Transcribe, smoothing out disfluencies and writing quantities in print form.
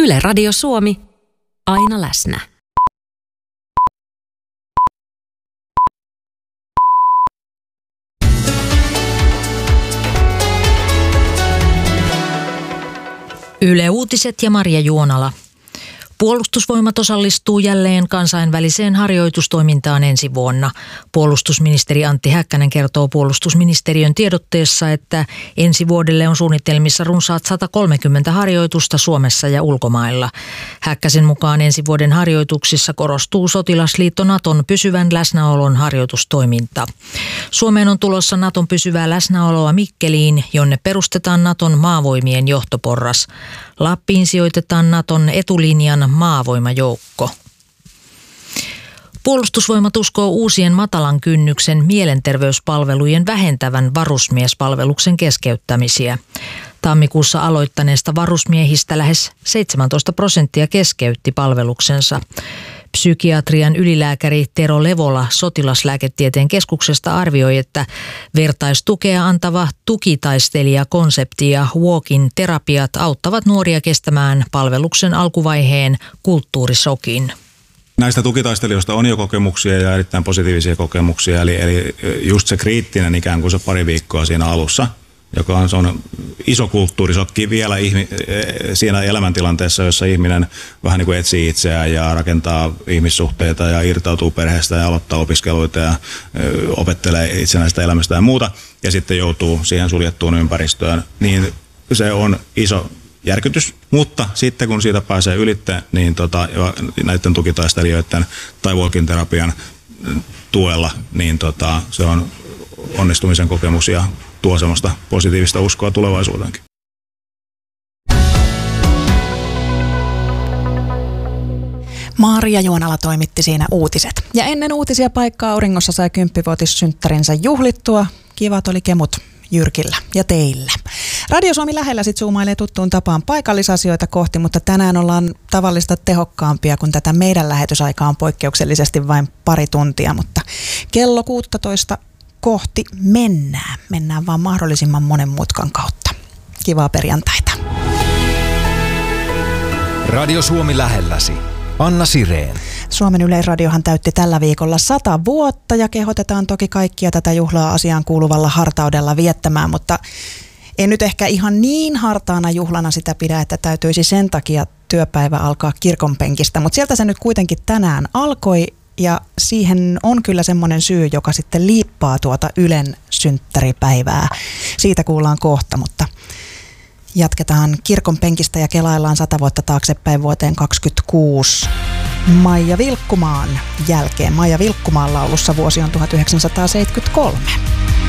Yle Radio Suomi, aina läsnä. Yle Uutiset ja Maria Juonala. Puolustusvoimat osallistuu jälleen kansainväliseen harjoitustoimintaan ensi vuonna. Puolustusministeri Antti Häkkänen kertoo puolustusministeriön tiedotteessa, että ensi vuodelle on suunnitelmissa runsaat 130 harjoitusta Suomessa ja ulkomailla. Häkkäsen mukaan ensi vuoden harjoituksissa korostuu sotilasliitto Naton pysyvän läsnäolon harjoitustoiminta. Suomeen on tulossa Naton pysyvää läsnäoloa Mikkeliin, jonne perustetaan Naton maavoimien johtoporras. Lappiin sijoitetaan Naton etulinjan maavoimajoukko. Puolustusvoimat uskoo uusien matalan kynnyksen mielenterveyspalvelujen vähentävän varusmiespalveluksen keskeyttämisiä. Tammikuussa aloittaneesta varusmiehistä lähes 17% keskeytti palveluksensa. Psykiatrian ylilääkäri Tero Levola Sotilaslääketieteen keskuksesta arvioi, että vertaistukea antava tukitaistelijakonsepti ja walk-in terapiat auttavat nuoria kestämään palveluksen alkuvaiheen kulttuurisokin. Näistä tukitaistelijoista on jo kokemuksia ja erittäin positiivisia kokemuksia, eli just se kriittinen ikään kuin se pari viikkoa siinä alussa, joka on iso kulttuurisokki vielä siinä elämäntilanteessa, jossa ihminen vähän niin kuin etsii itseään ja rakentaa ihmissuhteita ja irtautuu perheestä ja aloittaa opiskeluita ja opettelee itsenäistä elämästä ja muuta ja sitten joutuu siihen suljettuun ympäristöön, niin se on iso järkytys, mutta sitten kun siitä pääsee ylitse, niin näiden tukitaistelijoiden tai walk-in terapian tuella, niin se on onnistumisen kokemus ja tuo semmoista positiivista uskoa tulevaisuuteenkin. Maria Juonala toimitti siinä uutiset. Ja ennen uutisia paikkaa Auringossa sai 10-vuotissynttärinsä juhlittua. Kivat oli kemut Jyrkillä ja teillä. Radio Suomi lähellä sit zoomailee tuttuun tapaan paikallisasioita kohti, mutta tänään ollaan tavallista tehokkaampia, kun tätä meidän lähetysaikaa on poikkeuksellisesti vain pari tuntia, mutta kello 16 kohti mennään. Mennään vaan mahdollisimman monen mutkan kautta. Kivaa perjantaita. Radio Suomi lähelläsi. Anna Sireen. Suomen Yleisradiohan täytti tällä viikolla 100 vuotta ja kehotetaan toki kaikkia tätä juhlaa asiaan kuuluvalla hartaudella viettämään, mutta en nyt ehkä ihan niin hartaana juhlana sitä pidä, että täytyisi sen takia työpäivä alkaa kirkonpenkistä, mutta sieltä se nyt kuitenkin tänään alkoi. Ja siihen on kyllä semmoinen syy, joka sitten liippaa tuota Ylen synttäripäivää. Siitä kuullaan kohta, mutta jatketaan kirkon penkistä ja kelaillaan 100 vuotta taaksepäin vuoteen 2026 Maija Vilkkumaan jälkeen. Maija Vilkkumaan laulussa vuosi on 1973.